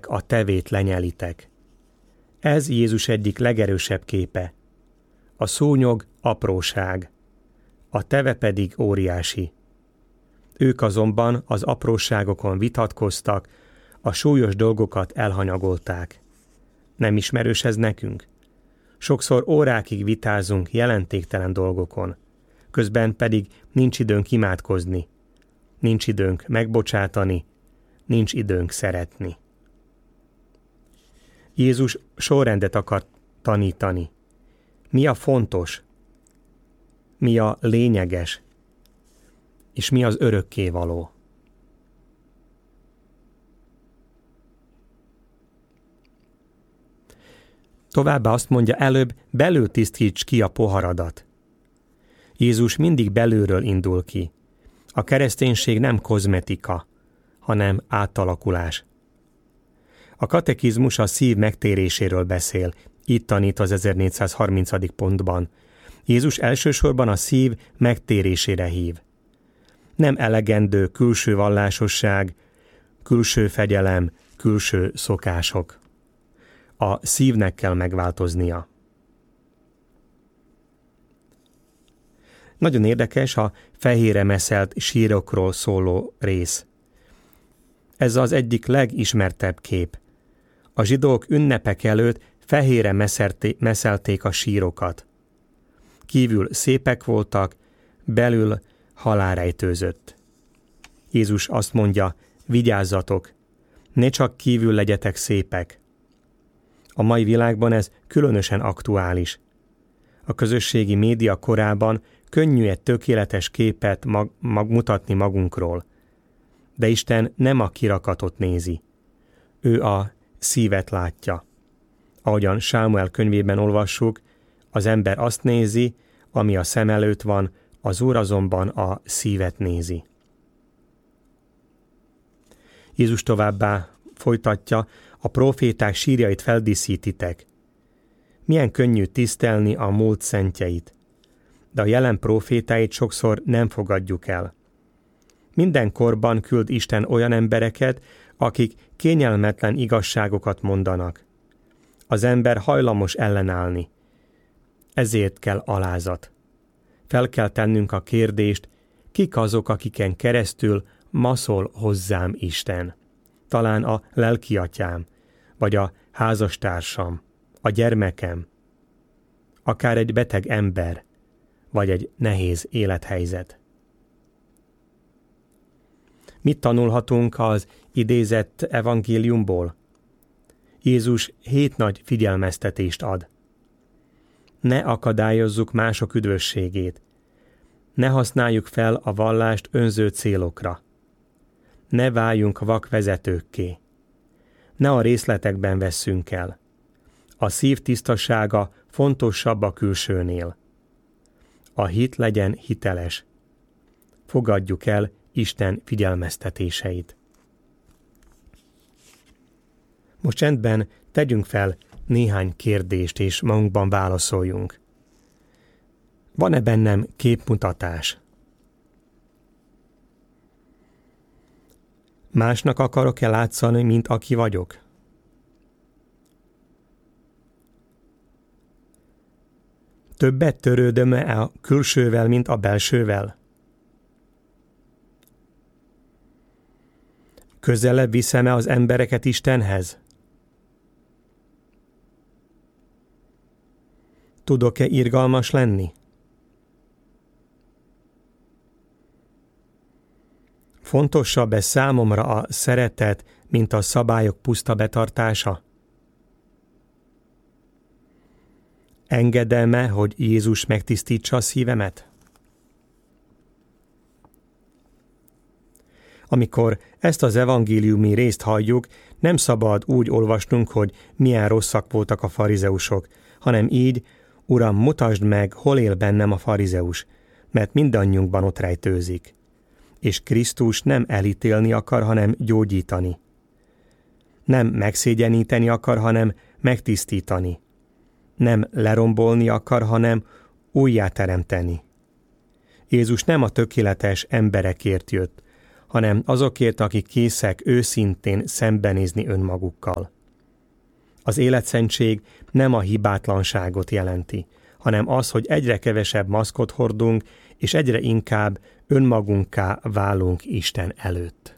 akinek a tevét lenyelitek. Ez Jézus egyik legerősebb képe. A szúnyog apróság, a teve pedig óriási. Ők azonban az apróságokon vitatkoztak, a súlyos dolgokat elhanyagolták. Nem ismerős ez nekünk? Sokszor órákig vitázunk jelentéktelen dolgokon, közben pedig nincs időnk imádkozni, nincs időnk megbocsátani, nincs időnk szeretni. Jézus sorrendet akar tanítani. Mi a fontos? Mi a lényeges? És mi az örökkévaló? Továbbá azt mondja, előbb belül tisztíts ki a poharadat. Jézus mindig belülről indul ki. A kereszténység nem kozmetika, hanem átalakulás. A katekizmus a szív megtéréséről beszél, itt tanít az 1430. pontban. Jézus elsősorban a szív megtérésére hív. Nem elegendő külső vallásosság, külső fegyelem, külső szokások. A szívnek kell megváltoznia. Nagyon érdekes a fehérre meszelt sírokról szóló rész. Ez az egyik legismertebb kép. A zsidók ünnepek előtt fehérre meszelték a sírokat. Kívül szépek voltak, belül halál rejtőzött. Jézus azt mondja, vigyázzatok, ne csak kívül legyetek szépek. A mai világban ez különösen aktuális. A közösségi média korában könnyű egy tökéletes képet mutatni magunkról. De Isten nem a kirakatot nézi. Ő a szívet látja. Ahogyan Sámuel könyvében olvassuk, az ember azt nézi, ami a szem előtt van, az Úr azonban a szívet nézi. Jézus továbbá folytatja, a próféták sírjait feldíszítitek. Milyen könnyű tisztelni a múlt szentjeit, de a jelen prófétáit sokszor nem fogadjuk el. Minden korban küld Isten olyan embereket, akik kényelmetlen igazságokat mondanak. Az ember hajlamos ellenállni. Ezért kell alázat. Fel kell tennünk a kérdést, kik azok, akiken keresztül maszol hozzám Isten. Talán a lelkiatyám, vagy a házastársam, a gyermekem, akár egy beteg ember, vagy egy nehéz élethelyzet. Mit tanulhatunk az idézett evangéliumból? Jézus 7 nagy figyelmeztetést ad. Ne akadályozzuk mások üdvösségét. Ne használjuk fel a vallást önző célokra. Ne váljunk vakvezetőkké. Ne a részletekben vesszünk el. A szív tisztasága fontosabb a külsőnél. A hit legyen hiteles. Fogadjuk el Isten figyelmeztetéseit. Most csendben tegyünk fel néhány kérdést, és magunkban válaszoljunk. Van-e bennem képmutatás? Másnak akarok-e látszani, mint aki vagyok? Többet törődöm-e a külsővel, mint a belsővel? Közelebb viszem-e az embereket Istenhez? Tudok-e irgalmas lenni? Fontosabb-e számomra a szeretet, mint a szabályok puszta betartása? Engedem-e, hogy Jézus megtisztítsa a szívemet? Amikor ezt az evangéliumi részt halljuk, nem szabad úgy olvasnunk, hogy milyen rosszak voltak a farizeusok, hanem így, Uram, mutasd meg, hol él bennem a farizeus, mert mindannyiunkban ott rejtőzik. És Krisztus nem elítélni akar, hanem gyógyítani. Nem megszégyeníteni akar, hanem megtisztítani. Nem lerombolni akar, hanem újjáteremteni. Jézus nem a tökéletes emberekért jött, hanem azokért, akik készek őszintén szembenézni önmagukkal. Az életszentség nem a hibátlanságot jelenti, hanem az, hogy egyre kevesebb maszkot hordunk, és egyre inkább önmagunkká válunk Isten előtt.